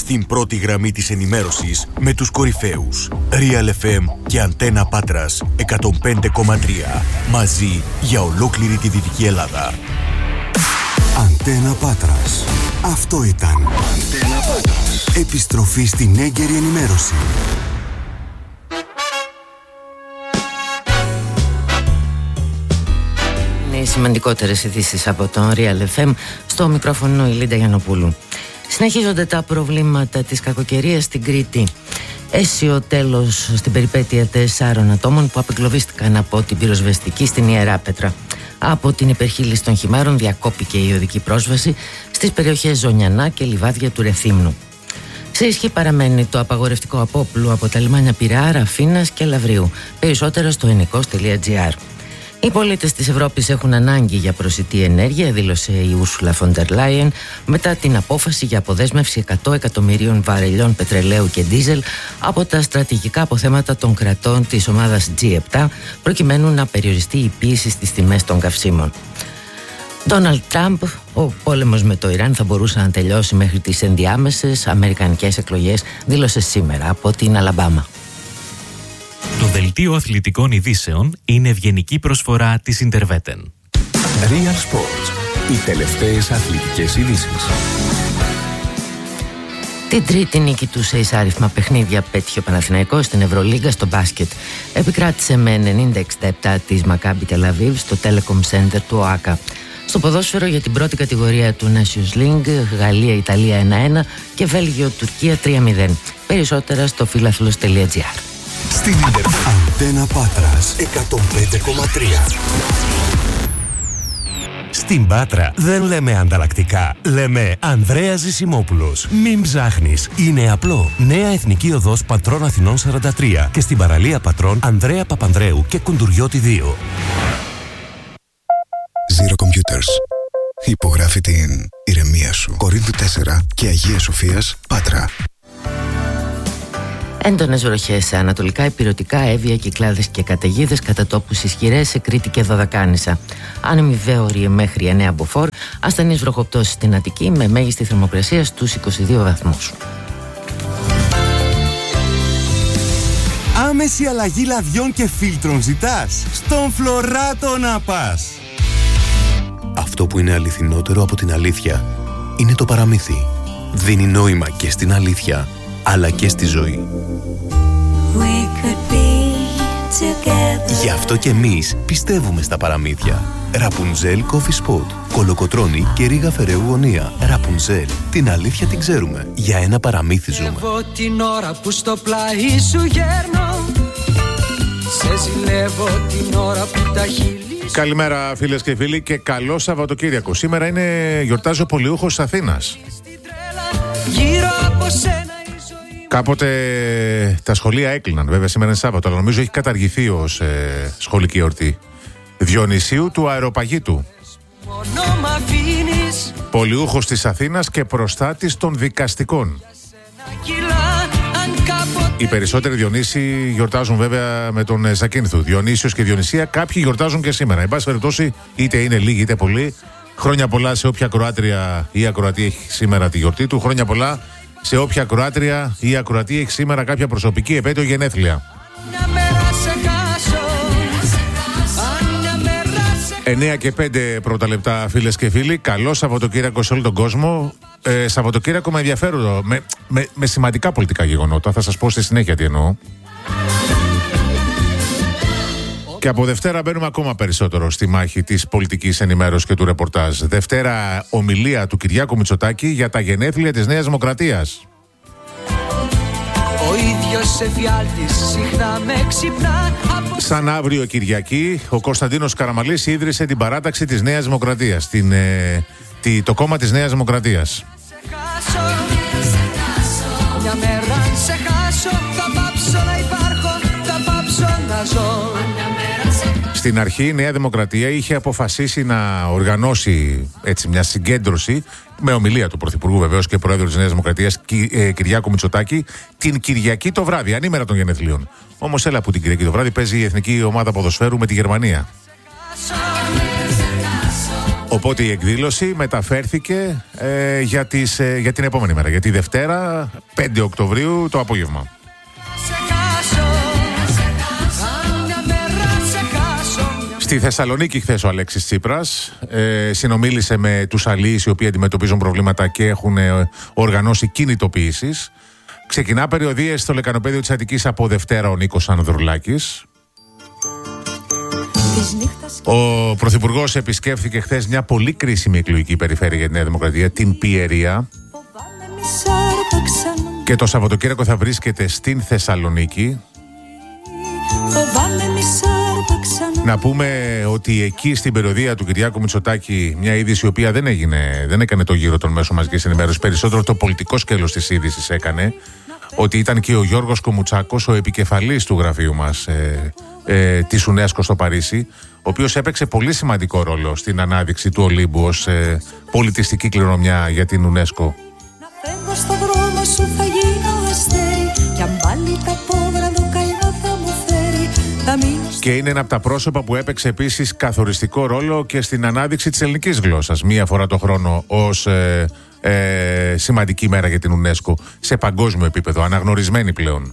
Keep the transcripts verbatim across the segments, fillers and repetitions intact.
Στην πρώτη γραμμή της ενημέρωσης με τους κορυφαίους Real εφ εμ και Αντένα Πάτρας εκατόν πέντε κόμμα τρία. Μαζί για ολόκληρη τη Δυτική Ελλάδα. Αντένα Πάτρας. Αυτό ήταν. Αντένα Πάτρας. Επιστροφή στην έγκαιρη ενημέρωση. Είναι οι σημαντικότερες ειδήσεις από τον Real εφ εμ. Στο μικρόφωνο η Λίντα Γιαννοπούλου. Συνεχίζονται τα προβλήματα της κακοκαιρίας στην Κρήτη. Αίσιο τέλος στην περιπέτεια τεσσάρων ατόμων που απεγκλωβίστηκαν από την πυροσβεστική στην Ιεράπετρα. Από την υπερχείληση των χυμάρων διακόπηκε η οδική πρόσβαση στις περιοχές Ζωνιανά και Λιβάδια του Ρεθύμνου. Σε ισχύ παραμένει το απαγορευτικό απόπλου από τα λιμάνια Πειραιά, Ραφίνας και Λαβρίου. Περισσότερα στο ενικός τελεία τζι άρ. Οι πολίτες της Ευρώπης έχουν ανάγκη για προσιτή ενέργεια, δήλωσε η Ursula von der Leyen μετά την απόφαση για αποδέσμευση εκατό εκατομμυρίων βαρελιών πετρελαίου και ντίζελ από τα στρατηγικά αποθέματα των κρατών της ομάδας τζι επτά, προκειμένου να περιοριστεί η πίεση στις τιμές των καυσίμων. Ντόναλντ Τραμπ, ο πόλεμος με το Ιράν θα μπορούσε να τελειώσει μέχρι τις ενδιάμεσες αμερικανικές εκλογές, δήλωσε σήμερα από την Αλαμπάμα. Το δελτίο αθλητικών ειδήσεων είναι ευγενική προσφορά της Interveten. Real Sports. Οι τελευταίες αθλητικές ειδήσεις. Την τρίτη νίκη του σε εισάριθμα παιχνίδια πέτυχε ο Παναθηναϊκός στην Ευρωλίγκα στο μπάσκετ. Επικράτησε με ενενήντα εξήντα επτά της Μακάμπι Τελαβίβ στο Telecom Center του ΟΑΚΑ. Στο ποδόσφαιρο για την πρώτη κατηγορία του Nations League, Γαλλία-Ιταλία ένα ένα και Βέλγιο-Τουρκία τρία μηδέν. Περισσότερα στο φίλαθλος τελεία τζι άρ. Στην Αντένα Πάτρας εκατόν πέντε κόμμα τρία. Στην Πάτρα δεν λέμε ανταλλακτικά, λέμε Ανδρέας Ζησιμόπουλος. Μην ψάχνεις, είναι απλό. Νέα Εθνική Οδός Πατρών Αθηνών σαράντα τρία και στην παραλία Πατρών Ανδρέα Παπανδρέου και Κουντουριώτη δύο. Zero Computers. Υπογράφει την ηρεμία σου. Κορίνθου τέσσερα και Αγίας Σοφίας, Πάτρα. Έντονες βροχές σε ανατολικά ηπειρωτικά, Εύβοια, Κυκλάδες και καταιγίδες, κατά τόπους ισχυρές σε Κρήτη και Δωδεκάνησα. Άνεμοι βέβοροι μέχρι εννέα μποφόρ, ασθενείς βροχοπτώσεις στην Αττική με μέγιστη θερμοκρασία στους είκοσι δύο βαθμούς. Άμεση αλλαγή λαδιών και φίλτρων ζητάς? Στον Φλωράτο να πας. Αυτό που είναι αληθινότερο από την αλήθεια είναι το παραμύθι. Δίνει νόημα και στην αλήθεια, αλλά και στη ζωή. Γι' αυτό και εμείς πιστεύουμε στα παραμύθια. Ραπουνζέλ Coffee Spot, Κολοκοτρώνη και Ρίγα Φεραίου Γωνία. Ραπουνζέλ, την αλήθεια την ξέρουμε. Για ένα παραμύθι ζούμε. Την ώρα που στο πλάι σου γέρνω, σε ζηλεύω την ώρα που τα χείλη. Καλημέρα φίλες και φίλοι και καλό Σαββατοκύριακο. Σήμερα είναι γιορτάζει ο Πολιούχος της Αθήνας. Κάποτε τα σχολεία έκλειναν, βέβαια σήμερα είναι Σάββατο, αλλά νομίζω έχει καταργηθεί ως ε, σχολική εορτή. Διονυσίου του Αεροπαγίτου. Πολιούχος της Αθήνας και προστάτης των δικαστικών. Οι περισσότεροι Διονύσοι γιορτάζουν βέβαια με τον Ζακίνθου. Διονύσιος και Διονυσία, κάποιοι γιορτάζουν και σήμερα. Εν πάση περιπτώσει, είτε είναι λίγοι είτε πολλοί. Χρόνια πολλά σε όποια ακροάτρια ή ακροατή έχει σήμερα τη γιορτή του. Χρόνια πολλά σε όποια ακροάτρια ή ακροατή έχει σήμερα κάποια προσωπική επέτειο γενέθλια. εννέα και πέντε πρώτα λεπτά, φίλες και φίλοι. Καλό Σαββατοκύριακο σε όλο τον κόσμο. Ε, Σαββατοκύριακο με ενδιαφέρον, με, με, με σημαντικά πολιτικά γεγονότα. Θα σας πω στη συνέχεια τι εννοώ. Και από Δευτέρα μπαίνουμε ακόμα περισσότερο στη μάχη της πολιτικής ενημέρωσης και του ρεπορτάζ. Δευτέρα, ομιλία του Κυριάκου Μητσοτάκη για τα γενέθλια της Νέας Δημοκρατίας. Ο ίδιος εφιάλτης συχνά με ξυπνά. Σαν αύριο Κυριακή, ο Κωνσταντίνος Καραμαλής ίδρυσε την παράταξη της Νέας Δημοκρατίας, την, ε, τη, το κόμμα της Νέας Δημοκρατίας. Μια μέρα σε χάσω, θα πάψω να υπάρχω, θα πάψω να ζω. Στην αρχή η Νέα Δημοκρατία είχε αποφασίσει να οργανώσει έτσι μια συγκέντρωση με ομιλία του Πρωθυπουργού βεβαίως και Πρόεδρου της Νέας Δημοκρατίας ε, Κυριάκου Μητσοτάκη την Κυριακή το βράδυ, ανήμερα των γενεθλίων. Όμως έλα που την Κυριακή το βράδυ παίζει η Εθνική Ομάδα Ποδοσφαίρου με τη Γερμανία. Οπότε η εκδήλωση μεταφέρθηκε ε, για, τις, ε, για την επόμενη μέρα, για τη Δευτέρα πέντε Οκτωβρίου το απόγευμα. Στη Θεσσαλονίκη χθες ο Αλέξης Τσίπρας ε, συνομίλησε με τους αλλοίς οι οποίοι αντιμετωπίζουν προβλήματα και έχουν ε, οργανώσει κινητοποιήσεις. Ξεκινά περιοδίες στο λεκανοπέδιο της Αττικής από Δευτέρα ο Νίκος Ανδρουλάκης. Ο Πρωθυπουργός επισκέφθηκε χθες μια πολύ κρίσιμη εκλογική περιφέρεια για τη Νέα Δημοκρατία, την Πιερία. Και το Σαββατοκύριακο θα βρίσκεται στην Θεσσαλονίκη. Να πούμε ότι εκεί στην περιοδία του Κυριάκου Μητσοτάκη, μια είδηση η οποία δεν, έγινε, δεν έκανε το γύρο των μέσων μαζικής ενημέρωσης, περισσότερο το πολιτικό σκέλος της είδησης έκανε, ότι ήταν και ο Γιώργος Κομουτσάκος, ο επικεφαλής του γραφείου μας ε, ε, της UNESCO στο Παρίσι, ο οποίος έπαιξε πολύ σημαντικό ρόλο στην ανάδειξη του Ολύμπου ως ε, πολιτιστική κληρονομιά για την UNESCO. Να φεύγω στο δρόμο σου θα γίνω αστέρι, κι αν πάλι τα πόδρα του καημό θα μου φέρει. Και είναι ένα από τα πρόσωπα που έπαιξε επίσης καθοριστικό ρόλο και στην ανάδειξη της ελληνικής γλώσσας μία φορά το χρόνο ως ε, ε, σημαντική μέρα για την UNESCO σε παγκόσμιο επίπεδο, αναγνωρισμένη πλέον.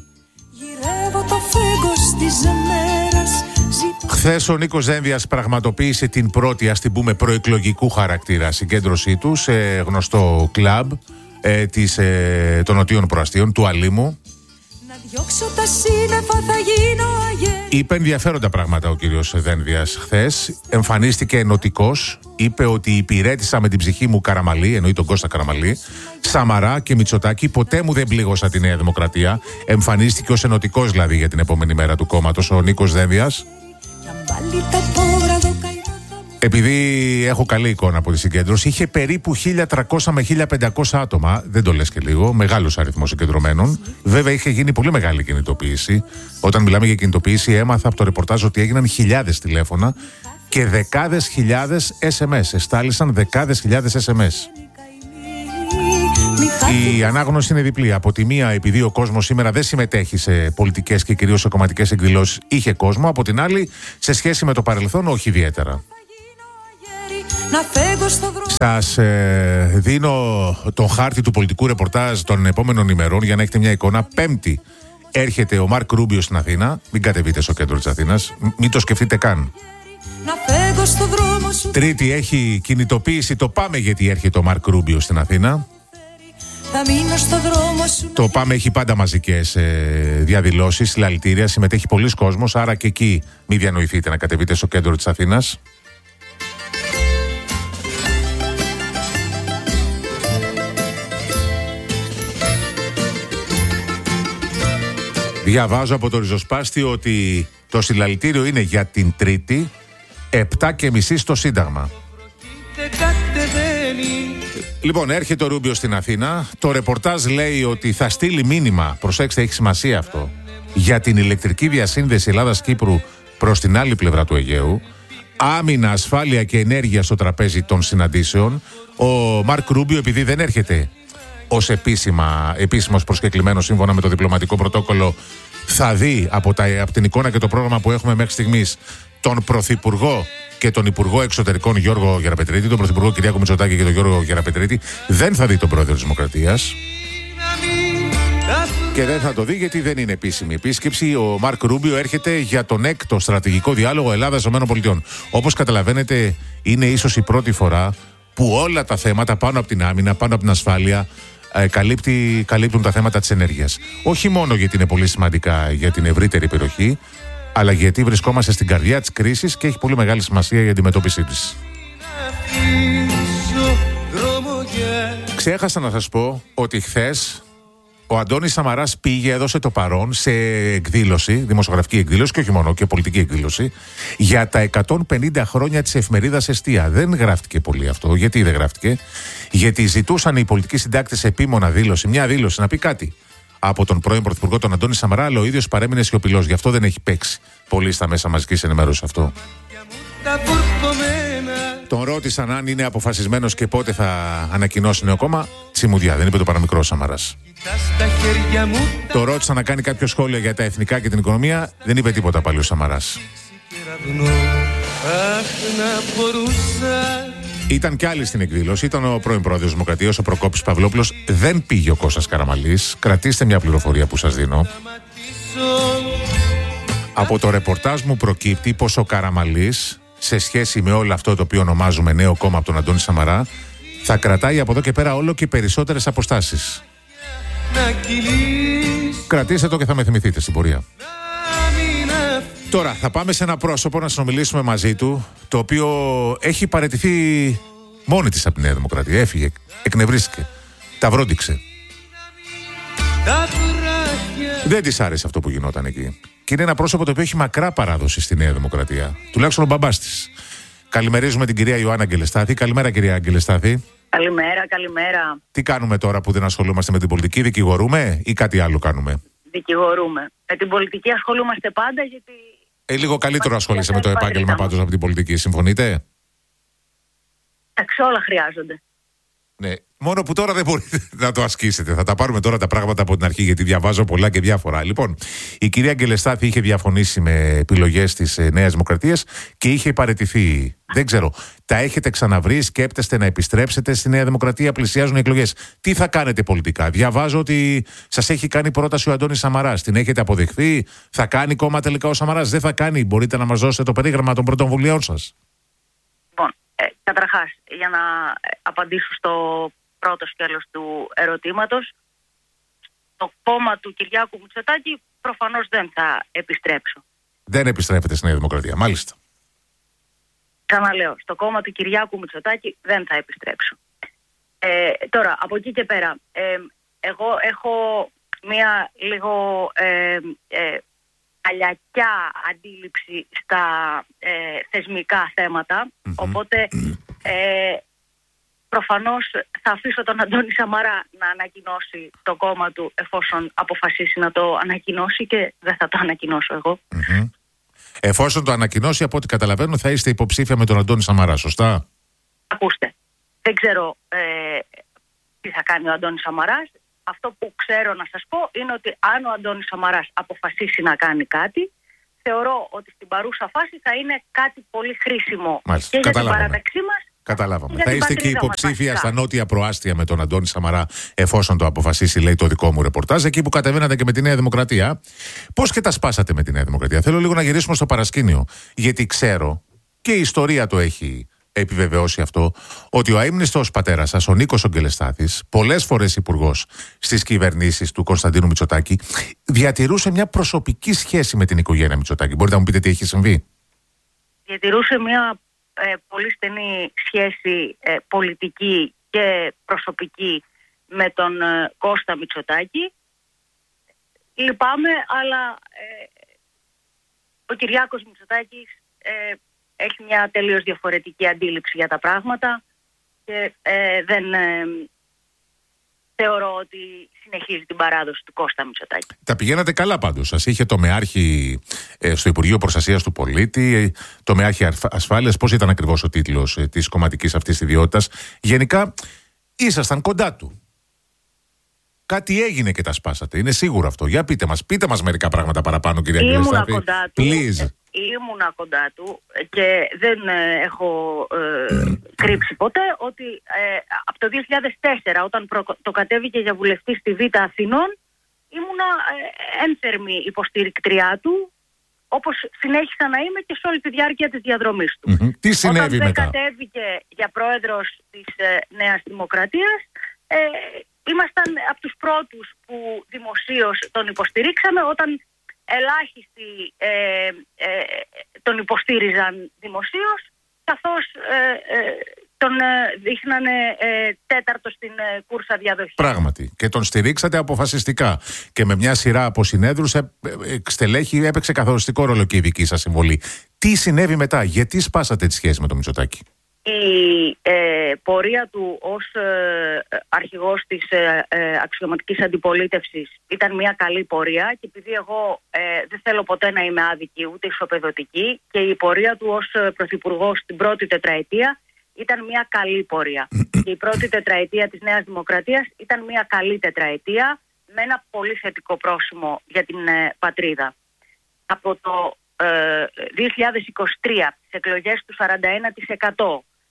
Χθες ο Νίκος Δένδιας πραγματοποίησε την πρώτη, ας την πούμε, προεκλογικού χαρακτήρα συγκέντρωσή του σε γνωστό κλαμπ ε, της, ε, των Νοτίων Προαστίων του Αλήμου. Τα σύννεφα, θα γίνω είπε ενδιαφέροντα πράγματα ο κύριος Δένδιας χθες. Εμφανίστηκε ενωτικός. Είπε ότι υπηρέτησα με την ψυχή μου Καραμαλή, εννοεί τον Κώστα Καραμαλή, Σαμαρά και Μητσοτάκη. Ποτέ μου δεν πλήγωσα τη Νέα Δημοκρατία. Εμφανίστηκε ως ενωτικός δηλαδή για την επόμενη μέρα του κόμματος ο Νίκος Δένδιας. Επειδή έχω καλή εικόνα από τη συγκέντρωση, είχε περίπου χίλια τριακόσια με χίλια πεντακόσια άτομα, δεν το λες και λίγο, μεγάλος αριθμός συγκεντρωμένων. Βέβαια είχε γίνει πολύ μεγάλη κινητοποίηση. Όταν μιλάμε για κινητοποίηση, έμαθα από το ρεπορτάζ ότι έγιναν χιλιάδες τηλέφωνα και δεκάδες χιλιάδες ες εμ ες. Εστάλησαν δεκάδες χιλιάδες ες εμ ες. Η ανάγνωση είναι διπλή. Από τη μία, επειδή ο κόσμος σήμερα δεν συμμετέχει σε πολιτικές και κυρίως σε κομματικές εκδηλώσεις, είχε κόσμο. Από την άλλη, σε σχέση με το παρελθόν, όχι ιδιαίτερα. Σας ε, δίνω τον χάρτη του πολιτικού ρεπορτάζ των επόμενων ημερών για να έχετε μια εικόνα. Πέμπτη έρχεται ο Μαρκ Ρούμπιο στην Αθήνα. Μην κατεβείτε στο κέντρο της Αθήνας, μην το σκεφτείτε καν. Τρίτη έχει κινητοποίηση το Πάμε, γιατί έρχεται ο Μαρκ Ρούμπιο στην Αθήνα. Το Πάμε έχει πάντα μαζικές ε, διαδηλώσεις, συλλαλητήρια, συμμετέχει πολλοί κόσμος, άρα και εκεί μην διανοηθείτε να κατεβείτε στο κέντρο της Αθήνας. Διαβάζω από το ριζοσπάστιο ότι το συλλαλητήριο είναι για την Τρίτη, επτά και μισή στο Σύνταγμα. Λοιπόν, έρχεται ο Ρούμπιο στην Αθήνα. Το ρεπορτάζ λέει ότι θα στείλει μήνυμα, προσέξτε, έχει σημασία αυτό, για την ηλεκτρική διασύνδεση Ελλάδας-Κύπρου προς την άλλη πλευρά του Αιγαίου. Άμυνα, ασφάλεια και ενέργεια στο τραπέζι των συναντήσεων. Ο Μαρκ Ρούμπιο, επειδή δεν έρχεται ως επίσημα, επίσημος προσκεκλημένος σύμφωνα με το διπλωματικό πρωτόκολλο, θα δει από, τα, από την εικόνα και το πρόγραμμα που έχουμε μέχρι στιγμής τον Πρωθυπουργό και τον Υπουργό Εξωτερικών Γιώργο Γεραπετρίτη, τον Πρωθυπουργό Κυριάκο Μητσοτάκη και τον Γιώργο Γεραπετρίτη. Δεν θα δει τον Πρόεδρο της Δημοκρατίας. Και δεν θα το δει γιατί δεν είναι επίσημη επίσκεψη. Ο Μαρκ Ρούμπιο έρχεται για τον έκτο στρατηγικό διάλογο Ελλάδα-ΗΠΑ. Όπως καταλαβαίνετε, είναι ίσως η πρώτη φορά που όλα τα θέματα πάνω από την άμυνα, πάνω από την ασφάλεια, ε, καλύπτει, καλύπτουν τα θέματα της ενέργειας. Όχι μόνο γιατί είναι πολύ σημαντικά για την ευρύτερη περιοχή, αλλά γιατί βρισκόμαστε στην καρδιά της κρίσης και έχει πολύ μεγάλη σημασία για την αντιμετώπιση της. Ξέχασα να σας πω ότι χθες ο Αντώνης Σαμαράς πήγε, έδωσε το παρόν σε εκδήλωση, δημοσιογραφική εκδήλωση και όχι μόνο, και πολιτική εκδήλωση, για τα εκατόν πενήντα χρόνια της εφημερίδας Εστία. Δεν γράφτηκε πολύ αυτό. Γιατί δεν γράφτηκε? Γιατί ζητούσαν οι πολιτικοί συντάκτες επίμονα δήλωση, μια δήλωση, να πει κάτι από τον πρώην Πρωθυπουργό τον Αντώνη Σαμαρά, αλλά ο ίδιος παρέμεινε σιωπηλός. Γι' αυτό δεν έχει παίξει πολύ στα μέσα μαζικής ενημέρωσης αυτό. Τον ρώτησαν αν είναι αποφασισμένος και πότε θα ανακοινώσει νέο κόμμα. Τσιμουδιά, δεν είπε το παραμικρό Σαμαράς. Το ρώτησαν να κάνει κάποιο σχόλιο για τα εθνικά και την οικονομία. Δεν είπε τίποτα πάλι ο Σαμαράς. Ήταν κι άλλοι στην εκδήλωση. Ήταν ο πρώην πρόεδρος της Δημοκρατίας, ο Προκόπης Παυλόπουλος. Δεν πήγε ο Κώστας Καραμανλής. Κρατήστε μια πληροφορία που σας δίνω. Από το ρεπορτάζ μου προκύπτει πως ο Καραμανλής, σε σχέση με όλο αυτό το οποίο ονομάζουμε νέο κόμμα από τον Αντώνη Σαμαρά, θα κρατάει από εδώ και πέρα όλο και περισσότερες αποστάσεις. Κρατήστε το και θα με θυμηθείτε στην πορεία. Τώρα θα πάμε σε ένα πρόσωπο να συνομιλήσουμε μαζί του, το οποίο έχει παραιτηθεί μόνη της από τη Νέα Δημοκρατία. Έφυγε, εκνευρίστηκε, τα βρόντιξε. Δεν της άρεσε αυτό που γινόταν εκεί. Και είναι ένα πρόσωπο το οποίο έχει μακρά παράδοση στη Νέα Δημοκρατία. Τουλάχιστον ο μπαμπάς της. Καλημερίζουμε την κυρία Ιωάννα Αγγελεστάθη. Καλημέρα, κυρία Αγγελεστάθη. Καλημέρα, καλημέρα. Τι κάνουμε τώρα που δεν ασχολούμαστε με την πολιτική, δικηγορούμε ή κάτι άλλο κάνουμε? Δικηγορούμε. Με την πολιτική ασχολούμαστε πάντα γιατί. Ε, λίγο καλύτερο ασχολείσαι με το επάγγελμα πάντως από την πολιτική. Συμφωνείτε? Εντάξει, όλα χρειάζονται. Ναι. Μόνο που τώρα δεν μπορείτε να το ασκήσετε. Θα τα πάρουμε τώρα τα πράγματα από την αρχή, γιατί διαβάζω πολλά και διάφορα. Λοιπόν, η κυρία Αγγελεστάθη είχε διαφωνήσει με επιλογές της Νέας Δημοκρατίας και είχε παραιτηθεί. Δεν ξέρω, τα έχετε ξαναβρει, σκέπτεστε να επιστρέψετε στη Νέα Δημοκρατία, πλησιάζουν οι εκλογές. Τι θα κάνετε πολιτικά? Διαβάζω ότι σας έχει κάνει πρόταση ο Αντώνης Σαμαράς. Την έχετε αποδεχθεί? Θα κάνει κόμμα τελικά ο Σαμαράς? Δεν θα κάνει? Μπορείτε να μας δώσετε το περίγραμμα των πρωτοβουλίων σας? Λοιπόν, ε, καταρχάς, για να απαντήσω στο πρώτο σκέλος του ερωτήματος, το κόμμα του Κυριάκου Μητσοτάκη προφανώς δεν θα επιστρέψω. Δεν επιστρέφετε στη Νέα Δημοκρατία, μάλιστα. Ξαναλέω, στο κόμμα του Κυριάκου Μητσοτάκη δεν θα επιστρέψω. Ε, τώρα, από εκεί και πέρα, ε, εγώ έχω μία λίγο ε, ε, παλιακιά αντίληψη στα ε, θεσμικά θέματα, mm-hmm. οπότε ε, προφανώς θα αφήσω τον Αντώνη Σαμαρά να ανακοινώσει το κόμμα του εφόσον αποφασίσει να το ανακοινώσει και δεν θα το ανακοινώσω εγώ. Mm-hmm. Εφόσον το ανακοινώσει, από ό,τι καταλαβαίνω, θα είστε υποψήφια με τον Αντώνη Σαμαρά, σωστά? Ακούστε, δεν ξέρω ε, τι θα κάνει ο Αντώνης Σαμαράς. Αυτό που ξέρω να σας πω είναι ότι αν ο Αντώνης Σαμαράς αποφασίσει να κάνει κάτι, θεωρώ ότι στην παρούσα φάση θα είναι κάτι πολύ χρήσιμο. Μάλιστα, και για την παράταξή μας. Καταλάβαμε. Θα είστε και υποψήφια μας, στα νότια προάστια με τον Αντώνη Σαμαρά, εφόσον το αποφασίσει, λέει το δικό μου ρεπορτάζ, εκεί που κατεβαίνατε και με τη Νέα Δημοκρατία. Πώς και τα σπάσατε με τη Νέα Δημοκρατία? Θέλω λίγο να γυρίσουμε στο παρασκήνιο. Γιατί ξέρω, και η ιστορία το έχει επιβεβαιώσει αυτό, ότι ο αείμνηστος πατέρας σας, ο Νίκος Αγγελεστάθης, πολλές φορές υπουργός στις κυβερνήσεις του Κωνσταντίνου Μητσοτάκη, διατηρούσε μια προσωπική σχέση με την οικογένεια Μητσοτάκη. Μπορείτε να μου πείτε τι έχει συμβεί? Διατηρούσε μια ε, πολύ στενή σχέση ε, πολιτική και προσωπική με τον ε, Κώστα Μητσοτάκη. Λυπάμαι, αλλά ε, ο Κυριάκος Μητσοτάκης ε, έχει μια τελείως διαφορετική αντίληψη για τα πράγματα και ε, δεν ε, θεωρώ ότι συνεχίζει την παράδοση του Κώστα Μητσοτάκη. Τα πηγαίνατε καλά πάντως. Σας είχε τομεάρχη ε, στο Υπουργείο Προστασίας του Πολίτη, ε, τομεάρχη ασφάλειας. Πώς ήταν ακριβώς ο τίτλος ε, της κομματικής αυτής ιδιότητας? Γενικά ήσασταν κοντά του. Κάτι έγινε και τα σπάσατε. Είναι σίγουρο αυτό. Για πείτε μας, πείτε μας μερικά πράγματα παραπάνω, κυρία Αγγελεστάθη. Ήμουνα κοντά του. Please. Ήμουνα κοντά του και δεν ε, έχω ε, κρύψει ποτέ ότι ε, από το δύο χιλιάδες τέσσερα, όταν προ, το κατέβηκε για βουλευτή στη Β' Αθηνών, ήμουνα ε, ένθερμη υποστηρικτριά του, όπως συνέχισα να είμαι και σε όλη τη διάρκεια της διαδρομής του. Mm-hmm. Τι συνέβη όταν μετά? Όταν κατέβηκε για πρόεδρος της ε, Νέας Δημοκρατίας, ε, ήμασταν από τους πρώτους που δημοσίως τον υποστηρίξαμε, όταν ελάχιστοι ε, ε, τον υποστήριζαν δημοσίως, καθώς ε, ε, τον ε, δείχνανε ε, τέταρτο στην ε, κούρσα διαδοχής. Πράγματι. Και τον στηρίξατε αποφασιστικά. Και με μια σειρά από συνέδρους ε, ε, στελέχη έπαιξε καθοριστικό ρόλο και η δική σας συμβολή. Τι συνέβη μετά? Γιατί σπάσατε τη σχέση με τον Μητσοτάκη? Η ε, πορεία του ως ε, αρχηγός της ε, ε, αξιωματικής αντιπολίτευσης ήταν μια καλή πορεία και επειδή εγώ ε, δεν θέλω ποτέ να είμαι άδικη ούτε ισοπεδωτική, και η πορεία του ως ε, πρωθυπουργός στην πρώτη τετραετία ήταν μια καλή πορεία. Και η πρώτη τετραετία της Νέας Δημοκρατίας ήταν μια καλή τετραετία με ένα πολύ θετικό πρόσημο για την ε, πατρίδα. Από το ε, δύο χιλιάδες είκοσι τρία, τις εκλογές του σαράντα ένα τοις εκατό,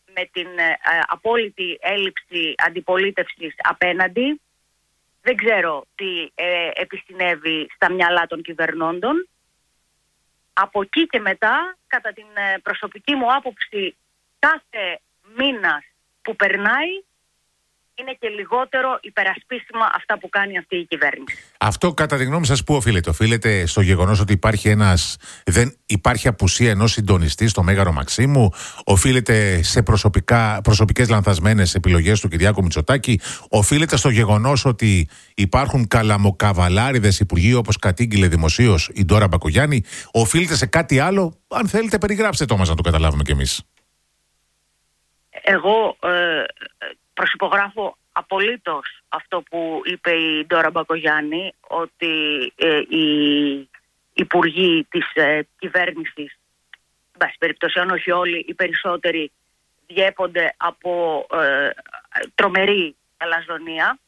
με την ε, απόλυτη έλλειψη αντιπολίτευσης απέναντι. Δεν ξέρω τι ε, επισυνέβη στα μυαλά των κυβερνώντων. Από εκεί και μετά, κατά την ε, προσωπική μου άποψη, κάθε μήνας που περνάει είναι και λιγότερο υπερασπίσιμα αυτά που κάνει αυτή η κυβέρνηση. Αυτό κατά τη γνώμη σας πού οφείλεται? Οφείλεται στο γεγονός ότι υπάρχει ένας, δεν υπάρχει απουσία ενός συντονιστή στο Μέγαρο Μαξίμου? Οφείλεται σε προσωπικά, προσωπικές λανθασμένες επιλογές του Κυριάκου Μητσοτάκη? Οφείλεται στο γεγονός ότι υπάρχουν καλαμοκαβαλάριδες υπουργοί, όπως κατήγγειλε δημοσίως η Ντόρα Μπακογιάννη? Οφείλεται σε κάτι άλλο? Αν θέλετε, περιγράψτε το μας να το καταλάβουμε κι εμείς. Εγώ ε, προσυπογράφω απολύτως αυτό που είπε η Ντόρα Μπακογιάννη, ότι ε, οι υπουργοί της ε, κυβέρνησης, εν πάση περιπτώσει, αν όχι όλοι, οι περισσότεροι διέπονται από ε, τρομερή αλαζονία.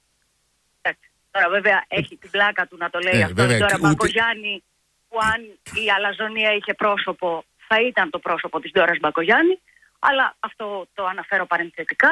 Τώρα βέβαια έχει την πλάκα του να το λέει ε, αυτό βέβαια, η Ντόρα ούτε... Μπακογιάννη, που αν η αλαζονία είχε πρόσωπο θα ήταν το πρόσωπο της Ντόρας Μπακογιάννη, αλλά αυτό το αναφέρω παρενθετικά.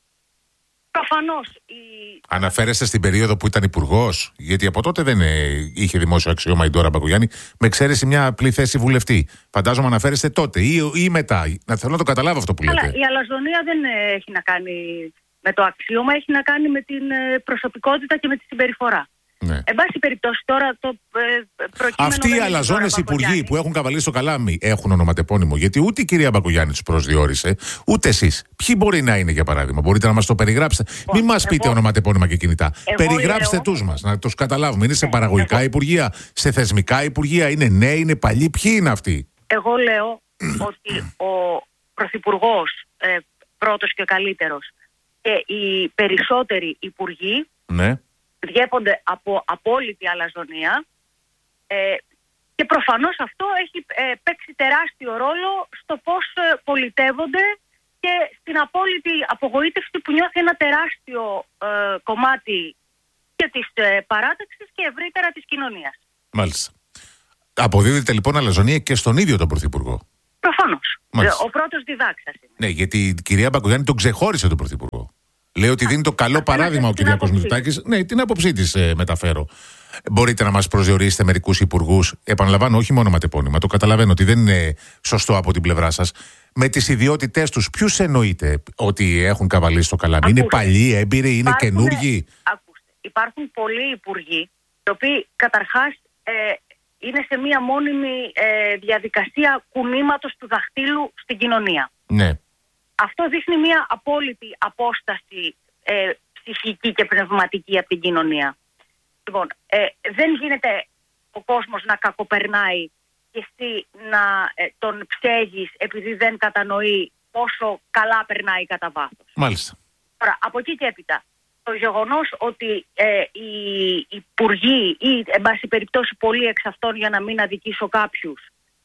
Προφανώς η... Αναφέρεστε στην περίοδο που ήταν υπουργός? Γιατί από τότε δεν ε, είχε δημόσιο αξίωμα η Ντόρα Μπακογιάννη, με εξαίρεση μια απλή θέση βουλευτή. Φαντάζομαι αναφέρεστε τότε ή, ή μετά. Να θέλω να το καταλάβω αυτό που λέτε. Αλλά η αλαζονία δεν ε, έχει να κάνει με το αξίωμα, έχει να κάνει με την ε, προσωπικότητα και με τη συμπεριφορά. Ναι. Εν πάση περιπτώσει, τώρα το ε, προκείμενο. Αυτοί οι αλαζόνες υπουργοί που έχουν καβαλήσει στο καλάμι έχουν ονοματεπώνυμο? Γιατί ούτε η κυρία Μπακογιάννη τους προσδιορίσε, ούτε εσείς. Ποιοι μπορεί να είναι, για παράδειγμα? Μπορείτε να μας το περιγράψετε? Λοιπόν, μην μας πείτε εγώ, ονοματεπώνυμα και κινητά. Περιγράψτε λέω, τους μας, να τους καταλάβουμε. Είναι σε ναι, παραγωγικά εγώ, υπουργεία, σε θεσμικά υπουργεία, είναι νέοι, είναι παλιοί? Ποιοι είναι αυτοί? Εγώ λέω ότι ο πρωθυπουργός, ε, πρώτος και καλύτερος, και οι περισσότεροι υπουργοί. Ναι. Διέπονται από απόλυτη αλαζονία ε, και προφανώς αυτό έχει ε, παίξει τεράστιο ρόλο στο πώς ε, πολιτεύονται και στην απόλυτη απογοήτευση που νιώθει ένα τεράστιο ε, κομμάτι και της ε, παράταξης και ευρύτερα της κοινωνίας. Μάλιστα. Αποδίδεται λοιπόν αλαζονία και στον ίδιο τον Πρωθυπουργό? Προφανώς. Ε, ο πρώτος διδάξας είναι. Ναι, γιατί η κυρία Μπακογιάννη τον ξεχώρισε τον Πρωθυπουργό. Λέει ότι δίνει το καλό παράδειγμα ο Κυριάκος Μητσοτάκης. Ναι, την άποψή της ε, μεταφέρω. Μπορείτε να μας προσδιορίσετε μερικούς υπουργούς? Επαναλαμβάνω, όχι μόνο ματεπώνυμα. Το καταλαβαίνω ότι δεν είναι σωστό από την πλευρά σας. Με τις ιδιότητές τους, ποιους εννοείτε ότι έχουν καβαλήσει το καλάμι? Ακούστε, είναι παλιοί, έμπειροι, είναι καινούργοι? Ακούστε, υπάρχουν πολλοί υπουργοί, οι οποίοι καταρχάς ε, είναι σε μία μόνιμη ε, διαδικασία κουνήματος του δαχτύλου στην κοινωνία. Ναι. Αυτό δείχνει μια απόλυτη απόσταση ε, ψυχική και πνευματική από την κοινωνία. Λοιπόν, ε, δεν γίνεται ο κόσμος να κακοπερνάει και εσύ να ε, τον ψέγεις επειδή δεν κατανοεί πόσο καλά περνάει κατά βάθος. Μάλιστα. Τώρα, από εκεί και έπειτα, το γεγονός ότι ε, οι υπουργοί ή, εν πάση περιπτώσει, πολλοί εξ αυτών, για να μην αδικήσω κάποιους,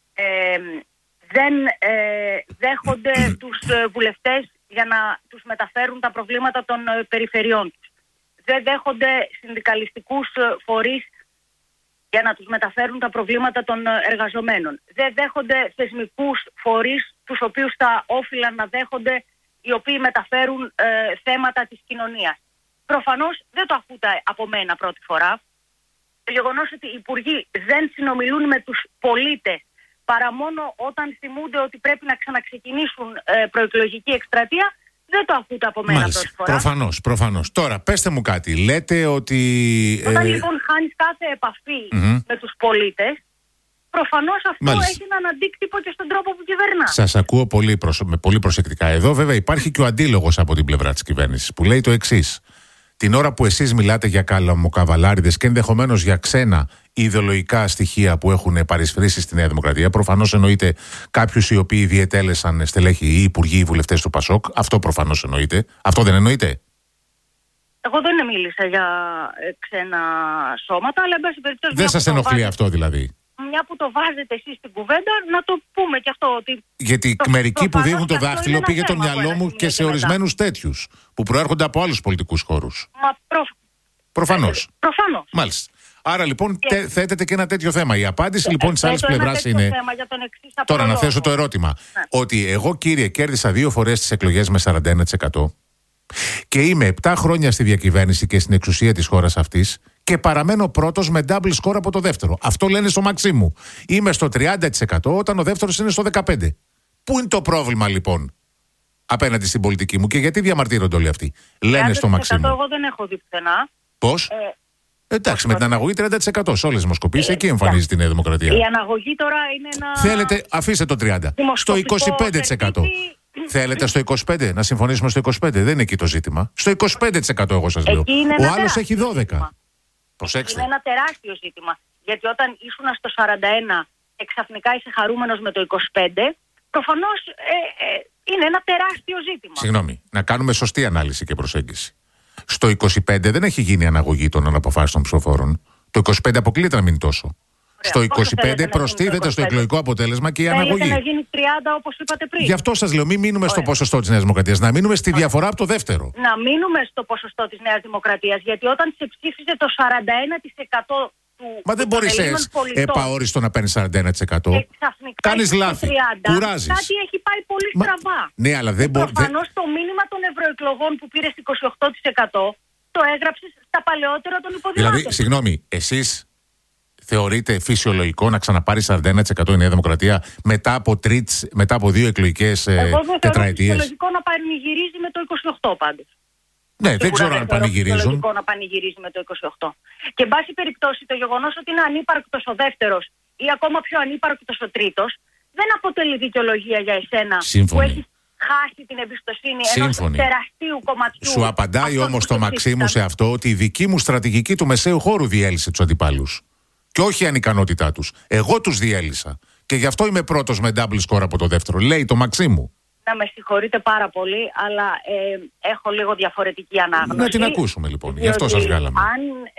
ε, δεν ε, δέχονται τους ε, βουλευτές για να τους μεταφέρουν τα προβλήματα των ε, περιφερειών τους. Δεν δέχονται συνδικαλιστικούς ε, φορείς για να τους μεταφέρουν τα προβλήματα των ε, εργαζομένων. Δεν δέχονται θεσμικούς φορείς τους οποίους θα όφυλαν να δέχονται, οι οποίοι μεταφέρουν ε, θέματα της κοινωνίας. Προφανώς δεν το ακούτε από μένα πρώτη φορά. Το γεγονός ότι οι υπουργοί δεν συνομιλούν με τους πολίτες παρά μόνο όταν θυμούνται ότι πρέπει να ξαναξεκινήσουν ε, προεκλογική εκστρατεία, δεν το ακούτε από μένα πρώτη φορά. Προφανώς, προφανώς. Τώρα, πέστε μου κάτι. Λέτε ότι... Όταν ε... λοιπόν χάνεις κάθε επαφή mm-hmm. με τους πολίτες, προφανώς αυτό Μάλιστα. έχει έναν αντίκτυπο και στον τρόπο που κυβερνά. Σας ακούω πολύ, προσ... πολύ προσεκτικά. Εδώ βέβαια υπάρχει και ο αντίλογος από την πλευρά της κυβέρνησης που λέει το εξής. Την ώρα που εσείς μιλάτε για καλαμοκαβαλάριδες και ενδεχομένως για ξένα ιδεολογικά στοιχεία που έχουν παρισφρήσει στη Νέα Δημοκρατία, προφανώς εννοείται κάποιους οι οποίοι διετέλεσαν στελέχη ή υπουργοί ή βουλευτές του ΠΑΣΟΚ. Αυτό προφανώς εννοείται. Αυτό δεν εννοείται? Εγώ δεν μίλησα για ξένα σώματα, αλλά εν πάση περιπτώσει. Δεν σας ενοχλεί βάζετε... αυτό δηλαδή? Μια που το βάζετε εσείς στην κουβέντα, να το πούμε και αυτό. Ότι γιατί το, μερικοί που δείχνουν το δάχτυλο, πήγε το μυαλό μου και σε ορισμένους τέτοιους που προέρχονται από άλλους πολιτικούς χώρους. Μα προ... Προφανώς. Ε, προφανώς. Μάλιστα. Άρα λοιπόν Και... τε, θέτεται και ένα τέτοιο θέμα. Η απάντηση λοιπόν τη άλλη πλευρά είναι. Τώρα να θέσω το ερώτημα. Ναι. Ότι εγώ, κύριε, κέρδισα δύο φορές τις εκλογές με σαράντα ένα τοις εκατό και είμαι επτά χρόνια στη διακυβέρνηση και στην εξουσία της χώρας αυτής και παραμένω πρώτος με double score από το δεύτερο. Αυτό λένε στο Μαξίμου. Είμαι στο τριάντα τοις εκατό όταν ο δεύτερος είναι στο δεκαπέντε τοις εκατό. Πού είναι το πρόβλημα λοιπόν απέναντι στην πολιτική μου και γιατί διαμαρτύρονται όλοι αυτοί? Λένε στο Μαξίμου. Εγώ δεν έχω δει πουθενά. Πώς? Ε, Εντάξει, με την αναγωγή τριάντα τοις εκατό σε όλες τις δημοσκοπήσεις, ε, εκεί εμφανίζεται η Νέα Δημοκρατία. Η αναγωγή τώρα είναι ένα. Θέλετε, αφήστε το τριάντα τοις εκατό. Στο είκοσι πέντε τοις εκατό. Τερτίτη... Θέλετε στο είκοσι πέντε τοις εκατό, να συμφωνήσουμε στο είκοσι πέντε τοις εκατό. Δεν είναι εκεί το ζήτημα. Στο είκοσι πέντε τοις εκατό εγώ σας λέω. Ο άλλος έχει δώδεκα τοις εκατό. Προσέξτε. Είναι ένα τεράστιο ζήτημα. Γιατί όταν ήσουν στο σαράντα ένα τοις εκατό και ξαφνικά είσαι χαρούμενος με το είκοσι πέντε τοις εκατό, προφανώς ε, ε, είναι ένα τεράστιο ζήτημα. Συγγνώμη, να κάνουμε σωστή ανάλυση και προσέγγιση. Στο είκοσι πέντε δεν έχει γίνει αναγωγή των αναποφάσεων ψηφοφόρων. Το είκοσι πέντε αποκλείεται να μείνει τόσο. Ωραία. Στο είκοσι πέντε προστίθεται στο εκλογικό αποτέλεσμα και η αναγωγή. Θέλετε να γίνει τριάντα όπως είπατε πριν. Γι' αυτό σας λέω, μην μείνουμε Ωραία. στο ποσοστό της Νέας Δημοκρατίας. Να μείνουμε στη Ωραία. διαφορά από το δεύτερο. Να μείνουμε στο ποσοστό της Νέας Δημοκρατίας. Γιατί όταν σε ψήφιζε το σαράντα ένα τοις εκατό του. Μα δεν μπορεί επαόριστο να παίρνει σαράντα ένα τοις εκατό. Κάνεις λάθη. Κουράζεις. Κάτι έχει πάει πολύ Μα... στραβά. Ναι, αλλά δεν μπορεί. Προφανώς το μήνυμα των ευρωεκλογών που πήρε είκοσι οκτώ τοις εκατό το έγραψες στα παλαιότερα των υποδημάτων. Δηλαδή, συγγνώμη, εσείς θεωρείτε φυσιολογικό να ξαναπάρει σαράντα ένα τοις εκατό η Νέα Δημοκρατία μετά από, τρίτς, μετά από δύο εκλογικές τετραετίες? Εγώ δεν θεωρώ φυσιολογικό να πανηγυρίζει με το είκοσι οκτώ πάντως. Ναι, Σίγουρα δεν ξέρω αν πανηγυρίζουν. Είναι φυσιολογικό να πανηγυρίζει με το είκοσι οκτώ. Και εν πάση περιπτώσει το γεγονός ότι είναι ανύπαρκτος ο δεύτερος ή ακόμα πιο ανύπαρκτος ο τρίτος δεν αποτελεί δικαιολογία για εσένα. Σύμφωνη. Που έχεις χάσει την εμπιστοσύνη ενός τεραστίου κομματιού. Σου απαντάει όμως το Μαξίμου σε αυτό ότι η δική μου στρατηγική του μεσαίου χώρου διέλυσε τους αντιπάλους. Και όχι η ανικανότητά τους. Εγώ τους διέλυσα. Και γι' αυτό είμαι πρώτος με double score από το δεύτερο. Λέει το Μαξίμου. Να με συγχωρείτε πάρα πολύ, αλλά ε, έχω λίγο διαφορετική ανάγνωση. Να την ακούσουμε λοιπόν. Γι' αυτό σας βγάλαμε. Αν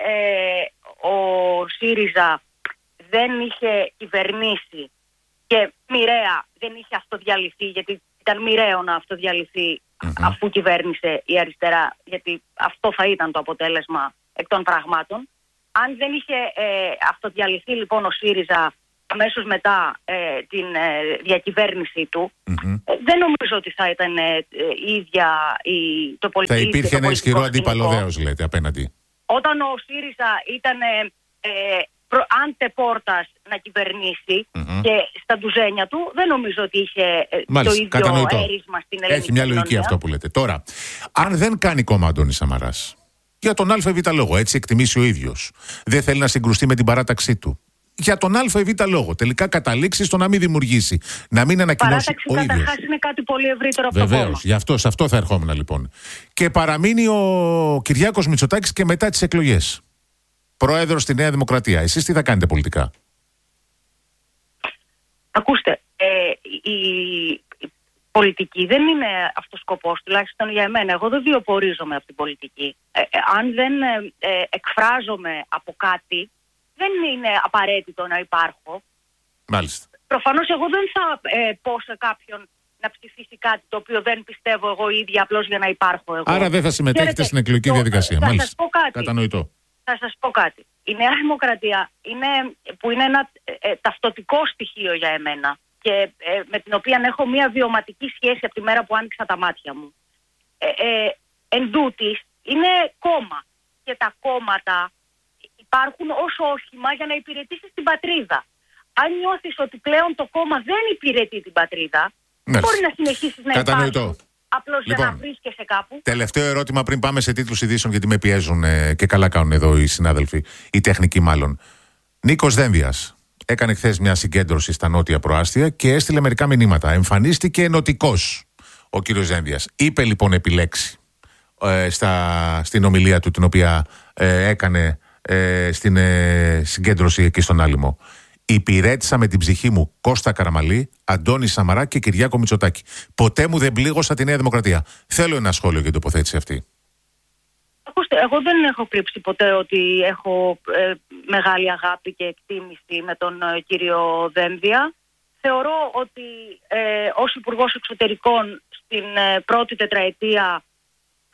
ε, ο ΣΥΡΙΖΑ δεν είχε κυβερνήσει και μοιραία δεν είχε αυτοδιαλυθεί, γιατί ήταν μοιραίο να αυτοδιαλυθεί mm-hmm. αφού κυβέρνησε η αριστερά, γιατί αυτό θα ήταν το αποτέλεσμα εκ των πραγμάτων. Αν δεν είχε ε, αυτοδιαλυθεί λοιπόν ο ΣΥΡΙΖΑ αμέσως μετά ε, την ε, διακυβέρνησή του, mm-hmm. ε, δεν νομίζω ότι θα ήταν ε, η ίδια η, το πολιτικό. Θα υπήρχε ένα ισχυρό αντίπαλο δέος, λέτε, απέναντι. Όταν ο ΣΥΡΙΖΑ ήταν ε, ε, άντε πόρτας να κυβερνήσει mm-hmm. και στα ντουζένια του, δεν νομίζω ότι είχε ε, Μάλιστα, το ίδιο κατανοητό. Έρισμα στην ελληνική Έχει μια λογική κοινωνία. Αυτό που λέτε. Τώρα, αν δεν κάνει κόμμα Αντώνης Σαμαράς, για τον ΑΒ λόγο, έτσι εκτιμήσει ο ίδιος, δεν θέλει να συγκρουστεί με την παράταξή του. Για τον ΑΒ λόγο, τελικά καταλήξει στο να μην δημιουργήσει, να μην ανακοινώσει ο ίδιος. Καταρχάς είναι κάτι πολύ ευρύτερο από το κόμμα. Βεβαίως, γι' αυτό, σε αυτό θα ερχόμουν λοιπόν. Και παραμείνει ο Κυριάκος Μητσοτάκης και μετά τις εκλογές πρόεδρος στη Νέα Δημοκρατία. Εσείς τι θα κάνετε πολιτικά? Ακούστε, ε, η, η πολιτική δεν είναι αυτός ο σκοπός, τουλάχιστον για εμένα. Εγώ δεν βιοπορίζομαι από την πολιτική. Ε, ε, αν δεν ε, ε, εκφράζομαι από κάτι, δεν είναι απαραίτητο να υπάρχω. Μάλιστα. Προφανώς εγώ δεν θα ε, πω σε κάποιον να ψηφίσει κάτι το οποίο δεν πιστεύω εγώ ίδια απλώς για να υπάρχω εγώ. Άρα δεν θα συμμετέχετε Ξέρετε, στην εκλογική το, διαδικασία. Θα Μάλιστα. σας πω κάτι. Κατανοητό. Θα σας πω κάτι. Η Νέα Δημοκρατία είναι, που είναι ένα ε, ταυτοτικό στοιχείο για εμένα και ε, με την οποία έχω μια βιωματική σχέση από τη μέρα που άνοιξα τα μάτια μου. Ε, ε, εν τούτης, είναι κόμμα και τα κόμματα υπάρχουν ως όχημα για να υπηρετήσεις την πατρίδα. Αν νιώθεις ότι πλέον το κόμμα δεν υπηρετεί την πατρίδα, ναι. μπορεί να συνεχίσεις να υπάρχεις απλώς λοιπόν, για να βρίσκεσαι κάπου. Τελευταίο ερώτημα πριν πάμε σε τίτλους ειδήσεων, γιατί με πιέζουν ε, και καλά κάνουν εδώ οι συνάδελφοι, οι τεχνικοί μάλλον. Νίκος Δένδιας έκανε χθες μια συγκέντρωση στα νότια προάστια και έστειλε μερικά μηνύματα. Εμφανίστηκε ενωτικός ο κύριος Δένδιας. Είπε λοιπόν επιλέξει ε, στα, στην ομιλία του, την οποία ε, έκανε ε, στην ε, συγκέντρωση εκεί στον Άλυμο. Υπηρέτησα με την ψυχή μου Κώστα Καραμαλή, Αντώνη Σαμαρά και Κυριάκο Μητσοτάκη. Ποτέ μου δεν πλήγωσα τη Νέα Δημοκρατία. Θέλω ένα σχόλιο για την τοποθέτηση αυτή. Ακούστε, εγώ δεν έχω κρύψει ποτέ ότι έχω ε, μεγάλη αγάπη και εκτίμηση με τον ε, κύριο Δένδια. Θεωρώ ότι ε, ως Υπουργός Εξωτερικών στην ε, πρώτη τετραετία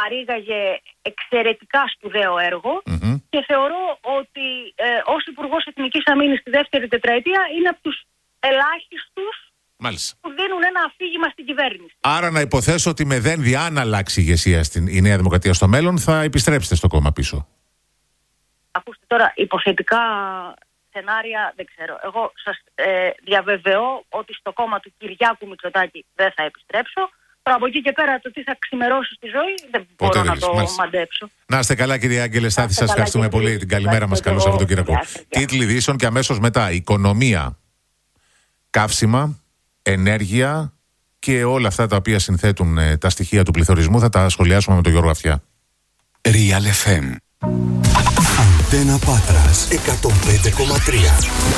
παρήγαγε εξαιρετικά σπουδαίο έργο mm-hmm. και θεωρώ ότι ε, ως Υπουργός Εθνικής Αμήνης στη δεύτερη τετραετία είναι από τους ελάχιστους Μάλιστα. που δίνουν ένα αφήγημα στην κυβέρνηση. Άρα να υποθέσω ότι με δεν δει αν αλλάξει η ηγεσία στην η Νέα Δημοκρατία στο μέλλον, θα επιστρέψετε στο κόμμα πίσω. Ακούστε τώρα, υποθετικά σενάρια δεν ξέρω. Εγώ σας ε, διαβεβαιώ ότι στο κόμμα του Κυριάκου Μητσοτάκη δεν θα επιστρέψω. Τώρα από εκεί και πέρα το τι θα ξημερώσει στη ζωή δεν Πότε μπορώ δεν να το μάλιστα. μαντέψω. Να είστε καλά, κύριε Άγγελε Στάθη, σας ευχαριστούμε πολύ. Κύριε. Την καλημέρα μας. Καλό Σαββατοκύριακο. Τίτλοι ειδήσεων και αμέσως μετά. Οικονομία, καύσιμα, ενέργεια και όλα αυτά τα οποία συνθέτουν ε, τα στοιχεία του πληθωρισμού θα τα σχολιάσουμε με τον Γιώργο Αυτιά. Real εφ εμ. Αντένα Πάτρας εκατόν πέντε κόμμα τρία.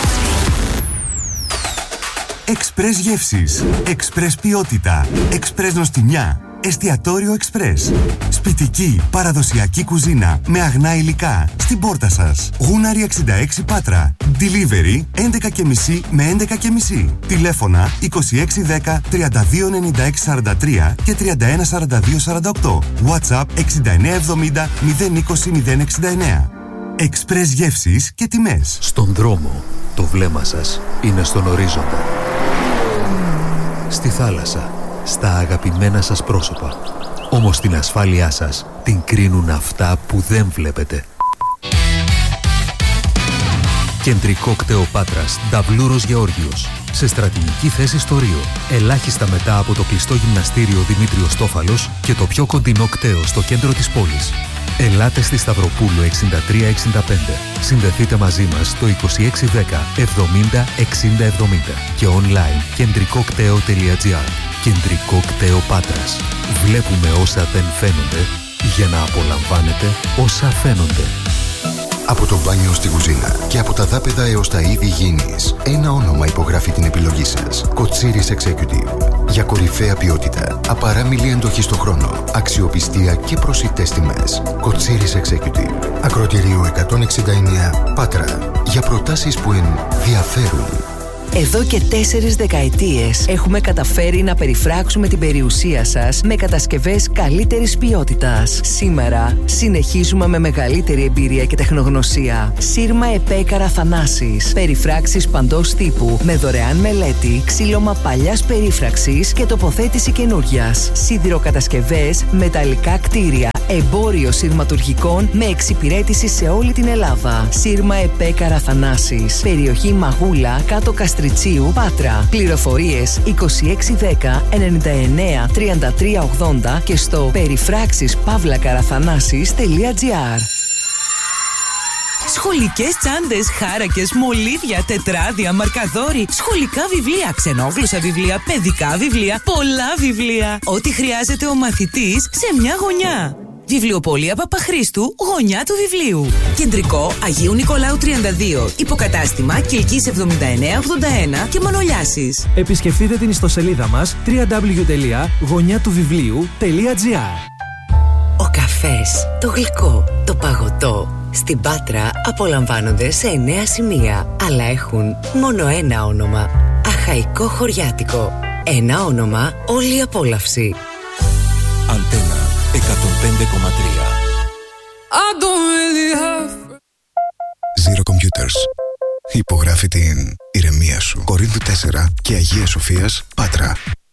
Εξπρές γεύσεις, εξπρές ποιότητα, εξπρές νοστιμιά, εστιατόριο εξπρές. Σπιτική, παραδοσιακή κουζίνα με αγνά υλικά στην πόρτα σας. Γούναρη εξήντα έξι Πάτρα. Delivery έντεκα και μισή με έντεκα και μισή. Τηλέφωνα είκοσι έξι δέκα τριάντα δύο ενενήντα έξι σαράντα τρία και τριάντα ένα σαράντα δύο σαράντα οκτώ. WhatsApp εξήντα εννέα εβδομήντα μηδέν είκοσι μηδέν εξήντα εννέα. Εξπρές γεύσεις και τιμές. Στον δρόμο, το βλέμμα σας είναι στον ορίζοντα. Στη θάλασσα, στα αγαπημένα σας πρόσωπα. Όμως την ασφάλειά σας την κρίνουν αυτά που δεν βλέπετε. Κεντρικό κτέο Πάτρας, Νταβλούρος Γεώργιος. Σε στρατηγική θέση στο Ρίο. Ελάχιστα μετά από το κλειστό γυμναστήριο Δημήτριος Τόφαλος και το πιο κοντινό κτέο στο κέντρο της πόλης. Ελάτε στη Σταυροπούλου εξήντα τρία εξήντα πέντε. Συνδεθείτε μαζί μας στο είκοσι έξι δέκα εβδομήντα εξήντα εβδομήντα και online κεντρικοκτέο τελεία τζι άρ. Κεντρικό κτέο Πάτρας. Βλέπουμε όσα δεν φαίνονται για να απολαμβάνετε όσα φαίνονται. Από το μπάνιο στην κουζίνα και από τα δάπεδα έως τα είδη υγιεινής, ένα όνομα υπογράφει την επιλογή σας. Κοτσίρις Executive. Για κορυφαία ποιότητα, απαράμιλη εντοχή στο χρόνο, αξιοπιστία και προσιτές τιμές. Κοτσίρις Executive. Ακροτηρίου εκατόν εξήντα εννέα Πάτρα. Για προτάσεις που ενδιαφέρουν. Εδώ και τέσσερις δεκαετίες έχουμε καταφέρει να περιφράξουμε την περιουσία σας με κατασκευές καλύτερης ποιότητας. Σήμερα συνεχίζουμε με μεγαλύτερη εμπειρία και τεχνογνωσία. Σύρμα Επέκαρα Θανάσης. Περιφράξεις παντός τύπου με δωρεάν μελέτη, ξύλωμα παλιάς περίφραξης και τοποθέτηση καινούριας. Σιδηροκατασκευές, μεταλλικά κτίρια, εμπόριο σειρματουργικών με εξυπηρέτηση σε όλη την Ελλάδα. Σύρμα Επέκαρα Θανάσης. Περιοχή Μαγούλα, κάτω Καστριτσίου, Πάτρα. Πληροφορίες είκοσι έξι δέκα ενενήντα εννέα τριάντα τρία ογδόντα και στο περιφράξεις παύλα καραθανάσης τελεία τζι άρ. Σχολικές τσάντες, χάρακες, μολύβια, τετράδια, μαρκαδόροι, σχολικά βιβλία, ξενόγλωσσα βιβλία, παιδικά βιβλία, πολλά βιβλία. Ό,τι χρειάζεται ο μαθητής σε μια γωνιά. Βιβλιοπωλεία Παπαχρήστου, γωνιά του βιβλίου. Κεντρικό Αγίου Νικολάου τριάντα δύο. Υποκατάστημα Κιλκής εβδομήντα εννέα ογδόντα ένα και Μανολιάσης. Επισκεφτείτε την ιστοσελίδα μας double-u double-u double-u τελεία γωνιά του βιβλίου τελεία τζι άρ. Ο καφές, το γλυκό, το παγωτό στην Πάτρα απολαμβάνονται σε εννέα σημεία, αλλά έχουν μόνο ένα όνομα. Αχαϊκό Χωριάτικο. Ένα όνομα, όλη η απόλαυση. Αντένα εκατόν πέντε κόμμα τρία. Zero Computers. Υπογράφει την ηρεμία σου. Κορίνθου τέσσερα και Αγίας Σοφίας, Πάτρα.